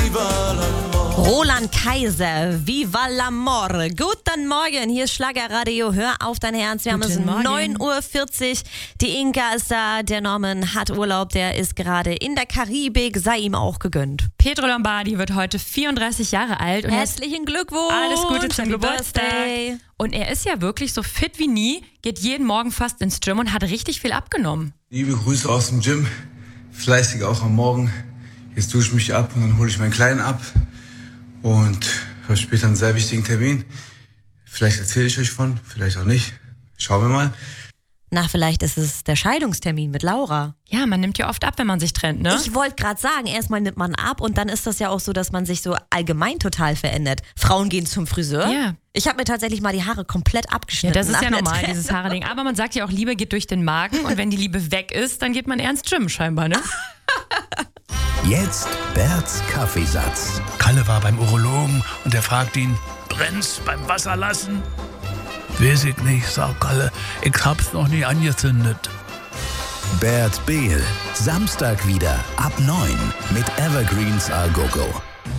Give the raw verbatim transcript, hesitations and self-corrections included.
viva l'amor. Roland Kaiser, Viva l'amor. Guten Morgen, hier ist Schlagerradio, hör auf dein Herz. Wir Guten haben es Morgen. neun Uhr vierzig. Die Inka ist da, der Norman hat Urlaub, der ist gerade in der Karibik, sei ihm auch gegönnt. Pedro Lombardi wird heute vierunddreißig Jahre alt. Und er ist Herzlichen Glückwunsch. alles Gute zum Happy Geburtstag. Birthday. Und er ist ja wirklich so fit wie nie, geht jeden Morgen fast ins Gym und hat richtig viel abgenommen. Liebe Grüße aus dem Gym, fleißig auch am Morgen. Jetzt dusche ich mich ab und dann hole ich meinen Kleinen ab und habe später einen sehr wichtigen Termin. Vielleicht erzähle ich euch von, vielleicht auch nicht. Schauen wir mal. Na, vielleicht ist es der Scheidungstermin mit Laura. Ja, man nimmt ja oft ab, wenn man sich trennt, ne? Ich wollte gerade sagen, erstmal nimmt man ab und dann ist das ja auch so, dass man sich so allgemein total verändert. Frauen gehen zum Friseur. Ja. Ich habe mir tatsächlich mal die Haare komplett Ja, abgeschnitten. das ist nach ja einer normal, Trennung. dieses Haare-Ding. Aber man sagt ja auch, Liebe geht durch den Magen und wenn die Liebe weg ist, dann geht man eher ins Gym scheinbar, ne? Jetzt Berts Kaffeesatz. Kalle war beim Urologen und er fragt ihn, brennt's beim Wasserlassen? Weiß ich nicht, sagt Kalle, ich hab's noch nie angezündet. Bert Behl. Samstag wieder ab neun mit Evergreens Al Gogo.